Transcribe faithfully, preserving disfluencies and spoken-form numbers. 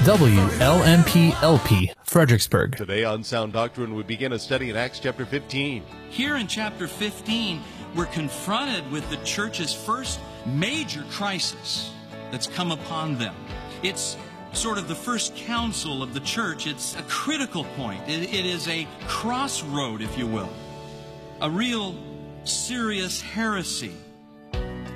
W L M P L P, Fredericksburg. Today on Sound Doctrine, we begin a study in Acts chapter fifteen. Here in chapter fifteen, we're confronted with the church's first major crisis that's come upon them. It's sort of the first council of the church. It's a critical point. It, it is a crossroad, if you will. A real serious heresy